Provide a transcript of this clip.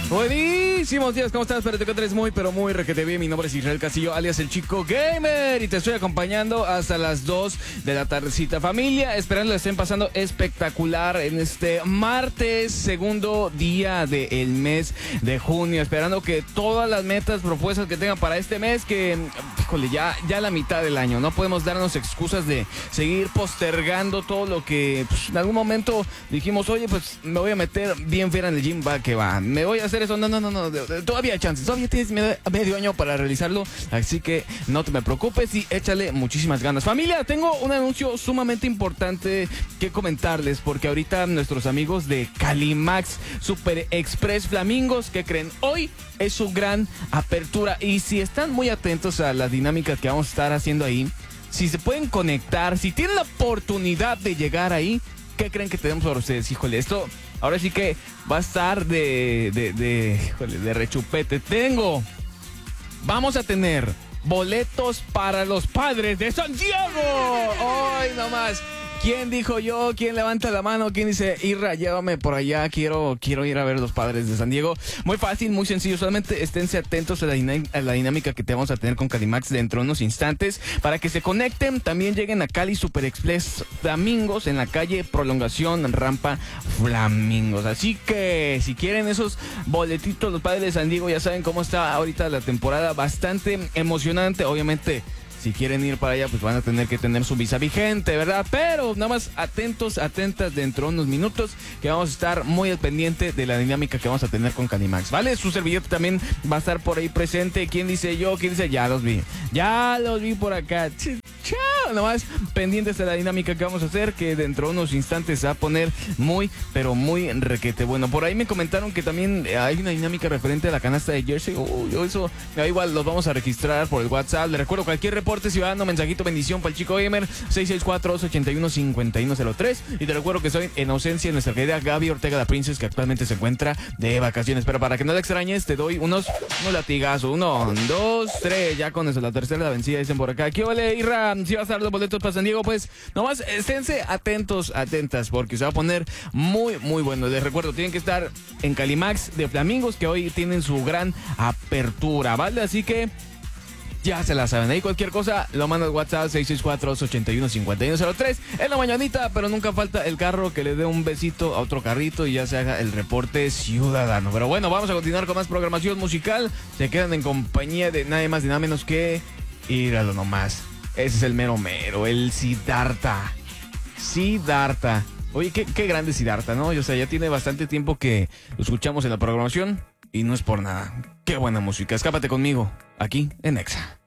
Buenísimos días, ¿cómo estás? Espero que te encuentres muy, pero muy requete bien. Mi nombre es Israel Castillo, alias el Chico Gamer, y te estoy acompañando hasta las 2 de la tardecita, familia. Esperando que estén pasando espectacular en este martes, segundo día del mes de junio. Esperando que todas las metas, propuestas que tengan para este mes, que, híjole, ya la mitad del año. No podemos darnos excusas de seguir postergando todo lo que en algún momento dijimos, oye, pues me voy a meter bien fiera en el gym, va que va. Me voy a hacer eso. No. Todavía hay chances. Todavía tienes medio año para realizarlo. Así que no te me preocupes y échale muchísimas ganas. Familia, tengo un anuncio sumamente importante que comentarles, porque ahorita nuestros amigos de Calimax Super Express Flamingos, ¿qué creen? Hoy es su gran apertura. Y si están muy atentos a las dinámicas que vamos a estar haciendo ahí, si se pueden conectar, si tienen la oportunidad de llegar ahí, ¿qué creen que tenemos para ustedes? Híjole, esto ahora sí que va a estar de rechupete. Vamos a tener boletos para los Padres de San Diego. Hoy nomás. ¿Quién dijo yo? ¿Quién levanta la mano? ¿Quién dice, Irra, llévame por allá? Quiero ir a ver los Padres de San Diego. Muy fácil, muy sencillo. Solamente esténse atentos a la dinámica que te vamos a tener con Calimax dentro de unos instantes para que se conecten. También lleguen a Cali Super Express Flamingos en la calle Prolongación Rampa Flamingos. Así que si quieren esos boletitos, los Padres de San Diego, ya saben cómo está ahorita la temporada. Bastante emocionante. Obviamente, si quieren ir para allá, pues van a tener que tener su visa vigente, ¿verdad? Pero nada más atentas dentro de unos minutos, que vamos a estar muy al pendiente de la dinámica que vamos a tener con Calimax, ¿vale? Su servilleta también va a estar por ahí presente. ¿Quién dice yo? ¿Quién dice? Ya los vi por acá. Chao, nada más pendientes de la dinámica que vamos a hacer, que dentro de unos instantes se va a poner muy, pero muy requete. Bueno, por ahí me comentaron que también hay una dinámica referente a la canasta de Jersey. Eso igual los vamos a registrar por el WhatsApp. Les recuerdo, cualquier reporte ciudadano, mensajito, bendición para el Chico Gamer, 664-281-5103. Y te recuerdo que estoy en ausencia de nuestra querida Gaby Ortega, la Princess, que actualmente se encuentra de vacaciones. Pero para que no la extrañes, te doy unos latigazos. 1, 2, 3. Ya con eso, la tercera la vencida, dicen por acá. ¿Qué vale, Irra? Si vas a dar los boletos para San Diego, pues nomás esténse atentas, porque se va a poner muy, muy bueno. Les recuerdo, tienen que estar en Calimax de Flamingos, que hoy tienen su gran apertura, ¿vale? Así que ya se la saben. Ahí cualquier cosa lo mandas al WhatsApp 664-281-5103 en la mañanita, pero nunca falta el carro que le dé un besito a otro carrito y ya se haga el reporte ciudadano. Pero bueno, vamos a continuar con más programación musical. Se quedan en compañía de nada más y nada menos que, íralo nomás, ese es el mero, el Siddhartha. Oye, qué grande Siddhartha, ¿no? O sea, ya tiene bastante tiempo que lo escuchamos en la programación y no es por nada. Qué buena música. Escápate conmigo, aquí en Exa.